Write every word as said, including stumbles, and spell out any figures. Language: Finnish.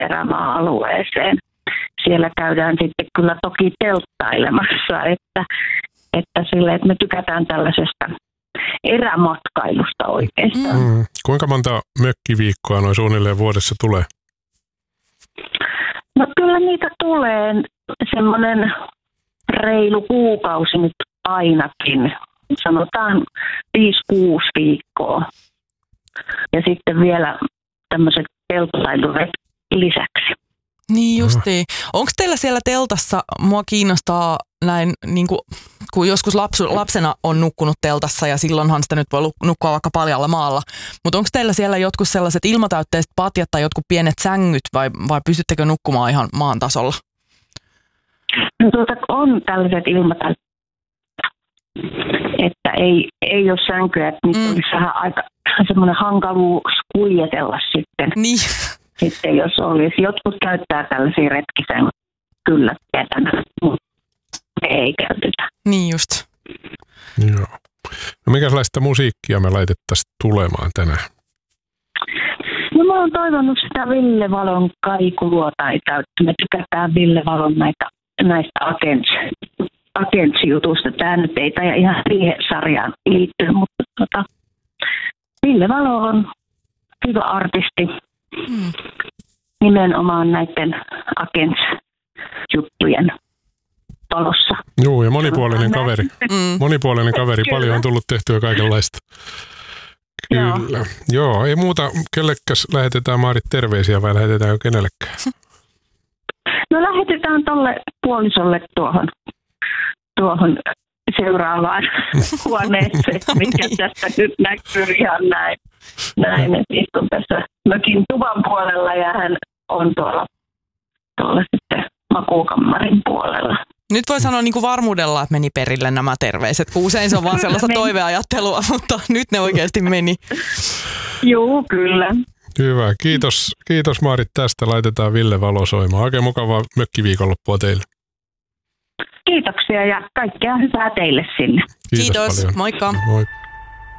erämaa-alueeseen. Siellä käydään sitten kyllä toki telttailemassa, että, että, sille, että me tykätään tällaisesta erämatkailusta oikeastaan. Mm. Kuinka monta mökkiviikkoa noin suunnilleen vuodessa tulee? No kyllä niitä tulee semmoinen reilu kuukausi nyt ainakin. Sanotaan viisi kuusi viikkoa. Ja sitten vielä tämmöiset telttailuret lisäksi. Niin justiin. Onko teillä siellä teltassa, mua kiinnostaa näin, niin kuin, kun joskus lapsu, lapsena on nukkunut teltassa ja silloinhan sitä nyt voi nukkua vaikka paljalla maalla, mutta onko teillä siellä jotkut sellaiset ilmatäytteiset patjat tai jotkut pienet sängyt vai, vai pystyttekö nukkumaan ihan maan tasolla? No tuota, on tällaiset ilmatäytteiset, että ei, ei ole sänkyä, että nyt mm. olisi vähän aika semmoinen hankaluus kuljetella sitten. Niin. Sitten jos olisi. Jotkut käyttää tällaisia retkisen kyllä tietänä, mutta ei käytetä. Niin just. Joo. No minkälaista musiikkia me laitettaisiin tulemaan tänään? No mä oon toivonut sitä Ville Valon Kaikuluotaita, että me tykätään Ville Valon näitä, näistä Agents, Agents-jutusta. Tämä nyt ei taida ihan siihen sarjaan liittyä, mutta tota, Ville Valo on hyvä artisti. Hmm. Nimenomaan näiden Agents-juttujen talossa. Joo, ja monipuolinen kaveri. Mm. Monipuolinen kaveri. Paljon on tullut tehtyä kaikenlaista. Kyllä. Joo, Joo ei muuta. Kellekäs lähetetään, Maarit, terveisiä vai lähetetään jo kenellekään? No lähetetään tolle puolisolle tuohon, tuohon seuraavaan huoneeseen, mikä tästä nyt näkyy ihan näin. Näin, että istun tässä mökin tuvan puolella ja hän on tuolla, tuolla sitten makuukammarin puolella. Nyt voi sanoa niin kuin varmuudella, että meni perille nämä terveiset, kun usein se on vaan sellaista toiveajattelua, mutta nyt ne oikeasti meni. Joo, kyllä. Hyvä. Kiitos, kiitos Maarit tästä. Laitetaan Ville Valo soimaan. Oikein mukavaa mökkiviikonloppua teille. Kiitoksia ja kaikkea hyvää teille sinne. Kiitos, Kiitos. Moikka. Moi.